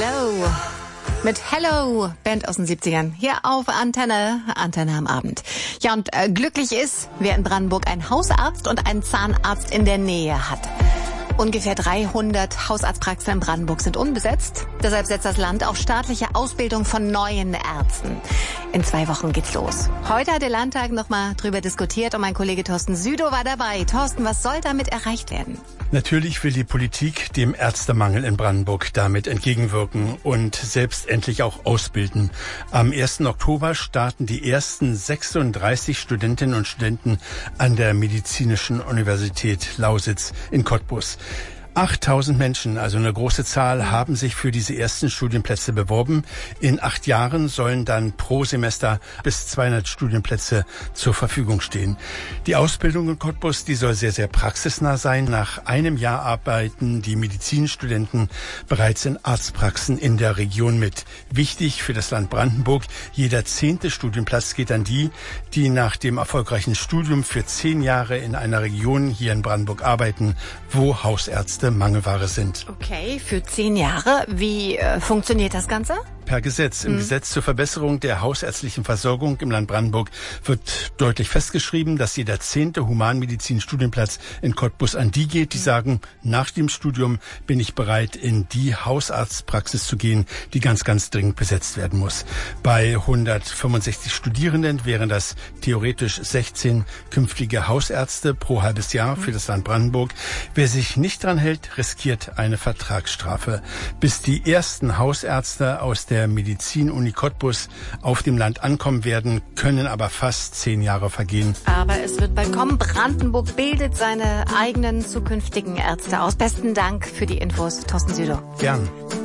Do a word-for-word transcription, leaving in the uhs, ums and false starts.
Hello. Mit Hello, Band aus den siebzigern. Hier auf Antenne, Antenne am Abend. Ja, und äh, glücklich ist, wer in Brandenburg einen Hausarzt und einen Zahnarzt in der Nähe hat. Ungefähr dreihundert Hausarztpraxen in Brandenburg sind unbesetzt. Deshalb setzt das Land auf staatliche Ausbildung von neuen Ärzten. In zwei Wochen geht's los. Heute hat der Landtag nochmal drüber diskutiert und mein Kollege Thorsten Südow war dabei. Thorsten, was soll damit erreicht werden? Natürlich will die Politik dem Ärztemangel in Brandenburg damit entgegenwirken und selbst endlich auch ausbilden. Am ersten Oktober starten die ersten sechsunddreißig Studentinnen und Studenten an der Medizinischen Universität Lausitz in Cottbus. achttausend Menschen, also eine große Zahl, haben sich für diese ersten Studienplätze beworben. In acht Jahren sollen dann pro Semester bis zweihundert Studienplätze zur Verfügung stehen. Die Ausbildung in Cottbus, die soll sehr, sehr praxisnah sein. Nach einem Jahr arbeiten die Medizinstudenten bereits in Arztpraxen in der Region mit. Wichtig für das Land Brandenburg, jeder zehnte Studienplatz geht an die, die nach dem erfolgreichen Studium für zehn Jahre in einer Region hier in Brandenburg arbeiten, wo Hausärzte Mangelware sind. Okay, für zehn Jahre. Wie äh, funktioniert das Ganze? Per Gesetz. Im mhm. Gesetz zur Verbesserung der hausärztlichen Versorgung im Land Brandenburg wird deutlich festgeschrieben, dass jeder zehnte Humanmedizin-Studienplatz in Cottbus an die geht, die mhm. sagen, nach dem Studium bin ich bereit, in die Hausarztpraxis zu gehen, die ganz, ganz dringend besetzt werden muss. Bei hundertfünfundsechzig Studierenden wären das theoretisch sechzehn künftige Hausärzte pro halbes Jahr mhm. für das Land Brandenburg. Wer sich nicht dran hält, riskiert eine Vertragsstrafe. Bis die ersten Hausärzte aus der Medizin-Uni Cottbus auf dem Land ankommen werden, können aber fast zehn Jahre vergehen. Aber es wird bald kommen. Brandenburg bildet seine eigenen zukünftigen Ärzte aus. Besten Dank für die Infos, Thorsten Südow. Gern.